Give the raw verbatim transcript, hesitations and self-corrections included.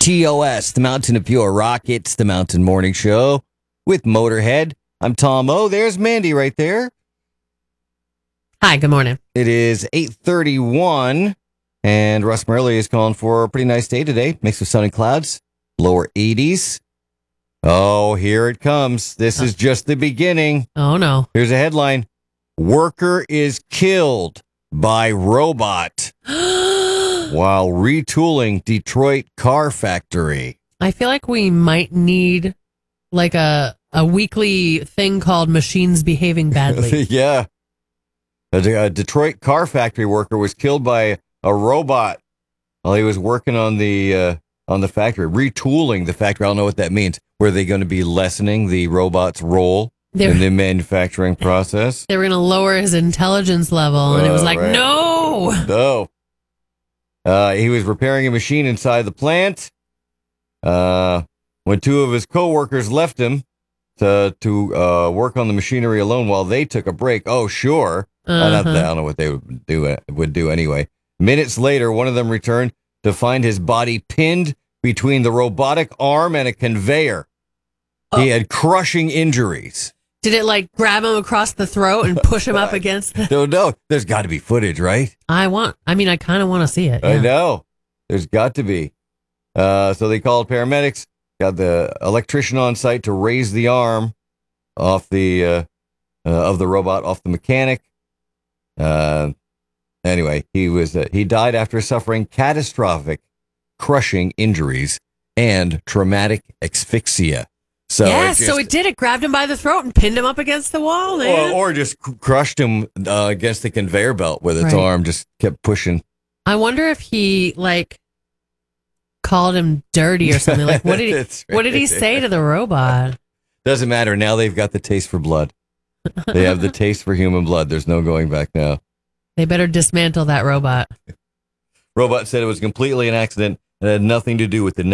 T O S, the Mountain of Pure Rock. It's the Mountain Morning Show with Motorhead. I'm Tom O. There's Mandy right there. Hi, good morning. It is eight thirty-one, and Russ Murley is calling for a pretty nice day today. Mix of sun and clouds, lower eighties. Oh, here it comes. This is just the beginning. Oh, no. Here's a headline. Worker is killed by robot while retooling Detroit car factory. I feel like we might need like a a weekly thing called Machines Behaving Badly. Yeah. A, a Detroit car factory worker was killed by a robot while he was working on the uh, on the factory, retooling the factory. I don't know what that means. Were they going to be lessening the robot's role They're, in the manufacturing process? They were going to lower his intelligence level, and uh, it was like, right. no! No. Uh, he was repairing a machine inside the plant uh, when two of his coworkers left him to, to uh, work on the machinery alone while they took a break. Oh, sure. Uh-huh. I, don't, I don't know what they would do, would do anyway. Minutes later, one of them returned to find his body pinned between the robotic arm and a conveyor. Oh. He had crushing injuries. Did it like grab him across the throat and push him up against the... No, no. There's got to be footage, right? I want, I mean, I kind of want to see it. Yeah. I know. There's got to be. Uh, so they called paramedics, got the electrician on site to raise the arm off the, uh, uh, of the robot, off the mechanic. Uh, anyway, he was, uh, he died after suffering catastrophic crushing injuries and traumatic asphyxia. So yeah, it just, so it did. It grabbed him by the throat and pinned him up against the wall, man. Or, or just crushed him uh, against the conveyor belt with its right. arm, just kept pushing. I wonder if he, like, called him dirty or something. Like, what did he, right. what did he say to the robot? Doesn't matter. Now they've got the taste for blood. They have the taste for human blood. There's no going back now. They better dismantle that robot. Robot said it was completely an accident and had nothing to do with the